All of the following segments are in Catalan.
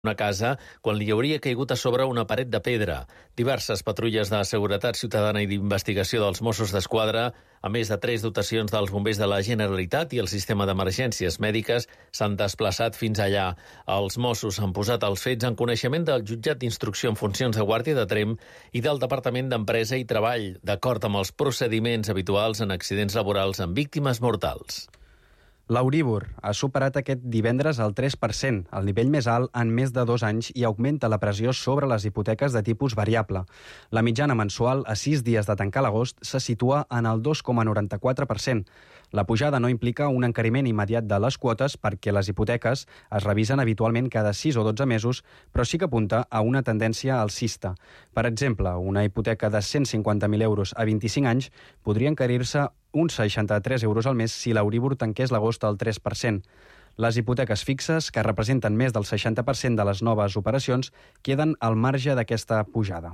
una casa quan li hauria caigut a sobre una paret de pedra. Diverses patrulles de seguretat ciutadana i d'investigació dels Mossos d'Esquadra, a més de 3 dotacions dels bombers de la Generalitat i el sistema d'emergències mèdiques, s'han desplaçat fins allà. Els Mossos han posat els fets en coneixement del jutjat d'instrucció en funcions de Guàrdia de Tremp i del Departament d'Empresa i Treball, d'acord amb els procediments habituals en accidents laborals amb víctimes mortals. L'Euríbor ha superat aquest divendres el 3%, el nivell més alt en més de 2 anys, i augmenta la pressió sobre les hipoteques de tipus variable. La mitjana mensual a 6 dies de tancar l'agost se situa en el 2,94%. La pujada no implica un encariment immediat de les quotes perquè les hipoteques es revisen habitualment cada 6 o 12 mesos, però sí que apunta a una tendència alcista. Per exemple, una hipoteca de 150.000 euros a 25 anys podria encarir-se uns 63 euros al mes si l'Euríbor tanqués l'agost al 3%. Les hipoteques fixes, que representen més del 60% de les noves operacions, queden al marge d'aquesta pujada.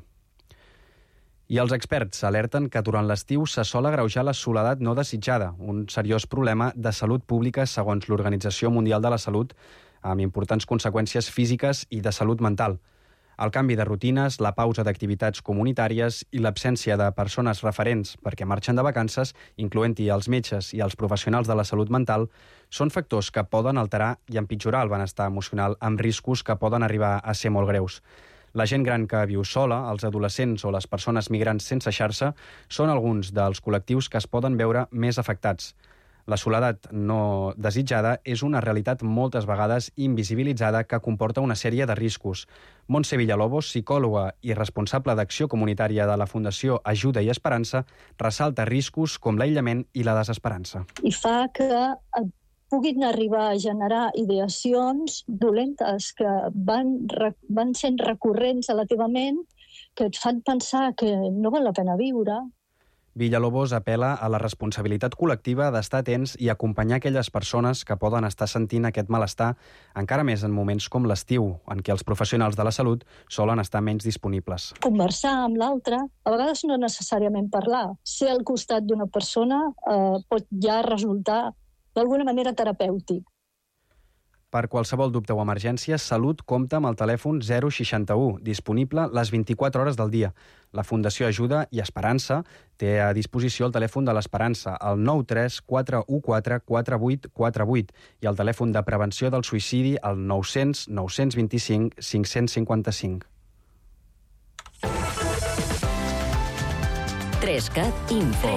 I els experts alerten que durant l'estiu se sol agreujar la soledat no desitjada, un seriós problema de salut pública segons l'Organització Mundial de la Salut, amb importants conseqüències físiques i de salut mental. El canvi de rutines, la pausa d'activitats comunitàries i l'absència de persones referents perquè marxen de vacances, incloent-hi els metges i els professionals de la salut mental, són factors que poden alterar i empitjorar el benestar emocional amb riscos que poden arribar a ser molt greus. La gent gran que viu sola, els adolescents o les persones migrants sense xarxa són alguns dels col·lectius que es poden veure més afectats. La soledat no desitjada és una realitat moltes vegades invisibilitzada que comporta una sèrie de riscos. Montse Villalobos, psicòloga i responsable d'acció comunitària de la Fundació Ajuda i Esperança, ressalta riscos com l'aïllament i la desesperança. I fa que puguin arribar a generar ideacions dolentes que van sent recurrents a la teva ment, que et fan pensar que no val la pena viure. Villalobos apela a la responsabilitat col·lectiva d'estar atents i acompanyar aquelles persones que poden estar sentint aquest malestar, encara més en moments com l'estiu, en què els professionals de la salut solen estar menys disponibles. Conversar amb l'altre, a vegades no necessàriament parlar. Ser al costat d'una persona pot ja resultar d'alguna manera terapèutic. Per qualsevol dubte o emergència, Salut compta amb el telèfon 061, disponible les 24 hores del dia. La Fundació Ajuda i Esperança té a disposició el telèfon de l'Esperança, el 93 414 4848, i el telèfon de prevenció del suïcidi, el 900 925 555. 3CAT Info.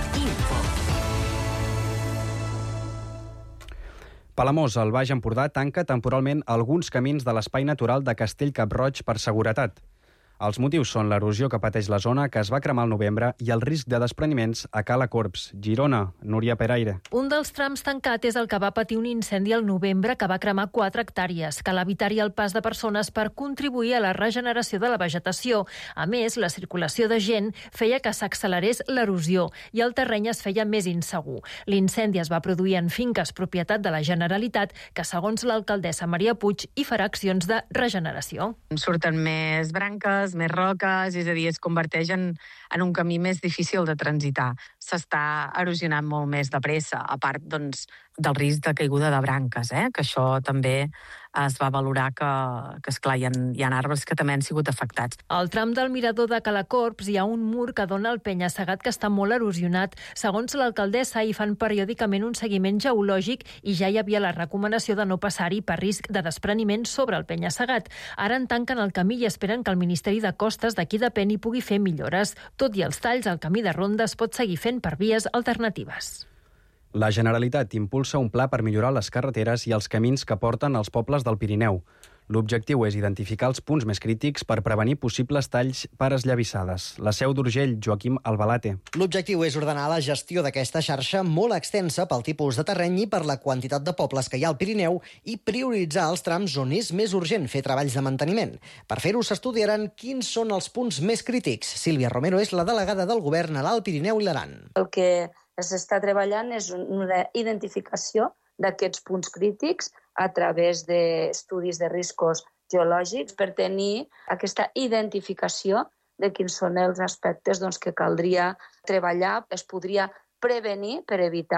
Palamós, al Baix Empordà, tanca temporalment alguns camins de l'espai natural de Castell-Cap-roig per seguretat. Els motius són l'erosió que pateix la zona, que es va cremar al novembre, i el risc de despreniments a Cala Corbs, Girona. Núria Peraire. Un dels trams tancat és el que va patir un incendi al novembre que va cremar 4 hectàrees. Cal evitar-hi el pas de persones per contribuir a la regeneració de la vegetació. A més, la circulació de gent feia que s'accelerés l'erosió i el terreny es feia més insegur. L'incendi es va produir en finques propietat de la Generalitat, que segons l'alcaldessa Maria Puig hi farà accions de regeneració. Surten més branques, més roques, és a dir, es converteix en un camí més difícil de transitar. S'està erosionant molt més de pressa, a part doncs, del risc de caiguda de branques, que això també es va valorar que esclar, hi ha arbres que també han sigut afectats. Al tram del mirador de Calacorbs hi ha un mur que dona al penya-segat que està molt erosionat. Segons l'alcaldessa, hi fan periòdicament un seguiment geològic i ja hi havia la recomanació de no passar-hi per risc de despreniment sobre el penya-segat. Ara en tanquen el camí i esperen que el Ministeri de Costes d'aquí depèn hi pugui fer millores. Tot i els talls, el camí de ronda es pot seguir fent per vies alternatives. La Generalitat impulsa un pla per millorar les carreteres i els camins que porten als pobles del Pirineu. L'objectiu és identificar els punts més crítics per prevenir possibles talls per esllavissades. La Seu d'Urgell, Joaquim Albalate. L'objectiu és ordenar la gestió d'aquesta xarxa molt extensa pel tipus de terreny i per la quantitat de pobles que hi ha al Pirineu i prioritzar els trams on és més urgent fer treballs de manteniment. Per fer-ho s'estudiaran quins són els punts més crítics. Sílvia Romero és la delegada del Govern a l'Alt Pirineu i l'Aran. El que s'està treballant és una identificació d'aquests punts crítics a través d'estudis de riscos geològics per tenir aquesta identificació de quins són els aspectes que caldria treballar, es podria prevenir per evitar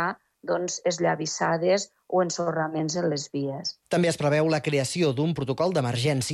esllavissades o ensorraments en les vies. També es preveu la creació d'un protocol d'emergència